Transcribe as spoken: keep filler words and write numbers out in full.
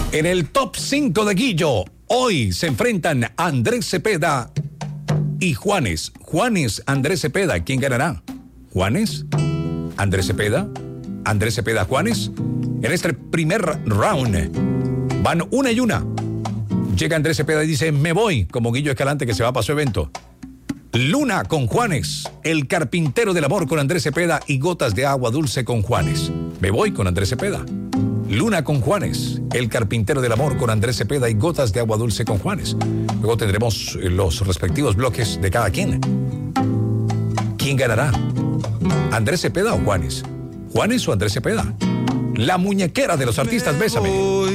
En el top cinco de Guillo, hoy se enfrentan Andrés Cepeda y Juanes. Juanes, Andrés Cepeda, ¿quién ganará? ¿Juanes? ¿Andrés Cepeda? ¿Andrés Cepeda, Juanes? En este primer round van una y una. Llega Andrés Cepeda y dice, me voy, como Guillo Escalante que se va para su evento. Luna con Juanes, El carpintero del amor con Andrés Cepeda y Gotas de agua dulce con Juanes. Me voy con Andrés Cepeda. Luna con Juanes, El carpintero del amor con Andrés Cepeda y Gotas de agua dulce con Juanes. Luego tendremos los respectivos bloques de cada quien. ¿Quién ganará? ¿Andrés Cepeda o Juanes? ¿Juanes o Andrés Cepeda? La muñequera de los artistas, bésame.